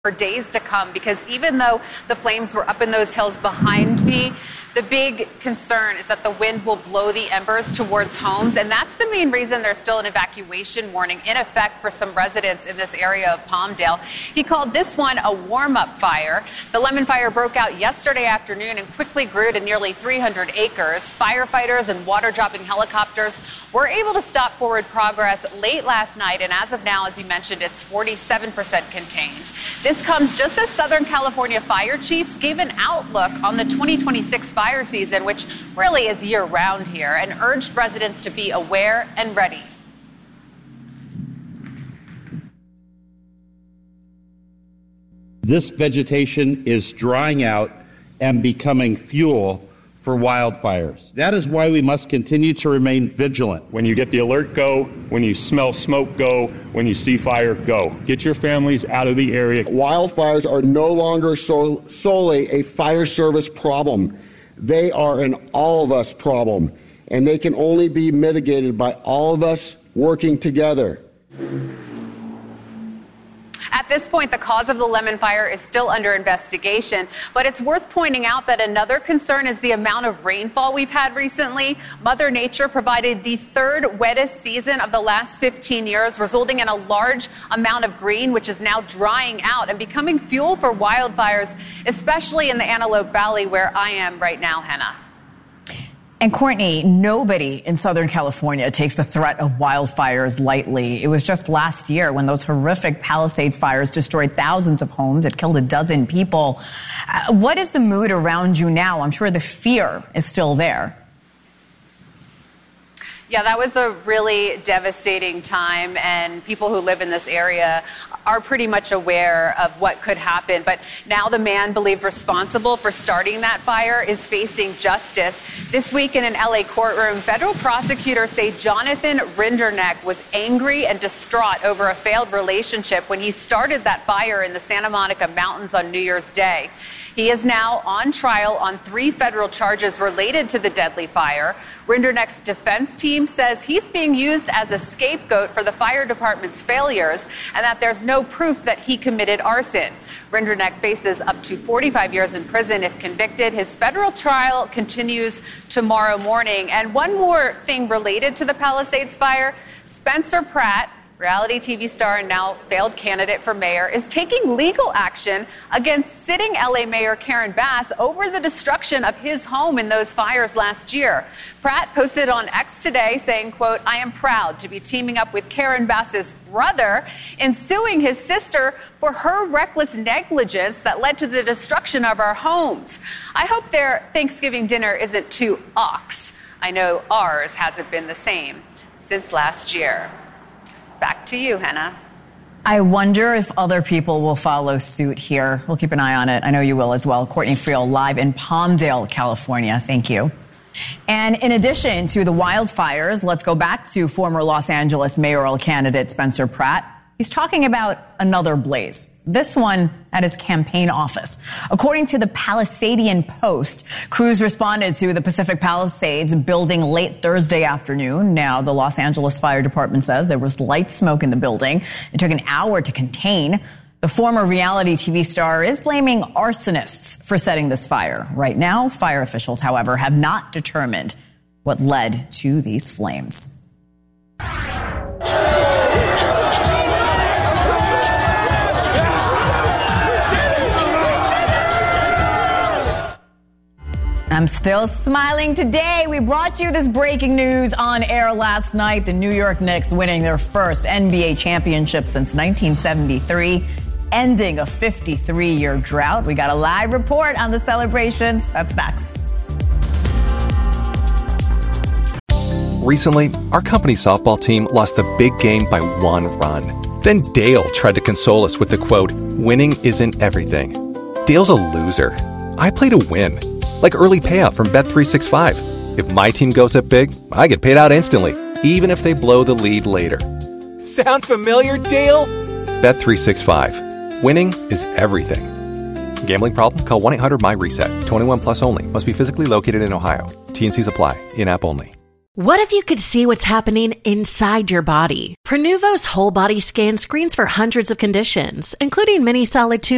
for days to come, because even though the flames were up in those hills behind me, the big concern is that the wind will blow the embers towards homes, and that's the main reason there's still an evacuation warning in effect for some residents in this area of Palmdale. He called this one a warm-up fire. The lemon fire broke out yesterday afternoon and quickly grew to nearly 300 acres. Firefighters and water-dropping helicopters were able to stop forward progress late last night, and as of now, as you mentioned, it's 47% contained. This comes just as Southern California fire chiefs gave an outlook on the 2026 fire season, which really is year-round here, and urged residents to be aware and ready. This vegetation is drying out and becoming fuel for wildfires. That is why we must continue to remain vigilant. When you get the alert, go. When you smell smoke, go. When you see fire, go. Get your families out of the area. Wildfires are no longer solely a fire service problem. They are an all of us problem, and they can only be mitigated by all of us working together. At this point, the cause of the lemon fire is still under investigation, but it's worth pointing out that another concern is the amount of rainfall we've had recently. Mother Nature provided the third wettest season of the last 15 years, resulting in a large amount of green, which is now drying out and becoming fuel for wildfires, especially in the Antelope Valley where I am right now, Hannah. And Courtney, nobody in Southern California takes the threat of wildfires lightly. It was just last year when those horrific Palisades fires destroyed thousands of homes. It killed a dozen people. What is the mood around you now? I'm sure the fear is still there. Yeah, that was a really devastating time, and people who live in this area are pretty much aware of what could happen. But now the man believed responsible for starting that fire is facing justice. This week in an LA courtroom, federal prosecutors say Jonathan Rinderneck was angry and distraught over a failed relationship when he started that fire in the Santa Monica Mountains on New Year's Day. He is now on trial on 3 federal charges related to the deadly fire. Rinderneck's defense team says he's being used as a scapegoat for the fire department's failures and that there's no proof that he committed arson. Rinderneck faces up to 45 years in prison if convicted. His federal trial continues tomorrow morning. And one more thing related to the Palisades fire, Spencer Pratt, reality TV star and now failed candidate for mayor, is taking legal action against sitting LA Mayor Karen Bass over the destruction of his home in those fires last year. Pratt posted on X today saying, quote, "I am proud to be teaming up with Karen Bass's brother in suing his sister for her reckless negligence that led to the destruction of our homes. I hope their Thanksgiving dinner isn't too ox. I know ours hasn't been the same since last year." Back to you, Hannah. I wonder if other people will follow suit here. We'll keep an eye on it. I know you will as well. Courtney Friel live in Palmdale, California. Thank you. And in addition to the wildfires, let's go back to former Los Angeles mayoral candidate Spencer Pratt. He's talking about another blaze. This one at his campaign office. According to the Palisadian Post, crews responded to the Pacific Palisades building late Thursday afternoon. Now, the Los Angeles Fire Department says there was light smoke in the building. It took an hour to contain. The former reality TV star is blaming arsonists for setting this fire. Right now, fire officials, however, have not determined what led to these flames. I'm still smiling today. We brought you this breaking news on air last night. The New York Knicks winning their first NBA championship since 1973, ending a 53-year drought. We got a live report on the celebrations. That's next. Recently, our company softball team lost the big game by 1 run. Then Dale tried to console us with the quote, "Winning isn't everything." Dale's a loser. I play to win. Like early payout from Bet365. If my team goes up big, I get paid out instantly, even if they blow the lead later. Sound familiar, Dale? Bet365. Winning is everything. Gambling problem? Call 1-800-MY-RESET. 21 plus only. Must be physically located in Ohio. T&Cs apply. In-app only. What if you could see what's happening inside your body? Prenuvo's whole body scan screens for hundreds of conditions, including many solid tumors.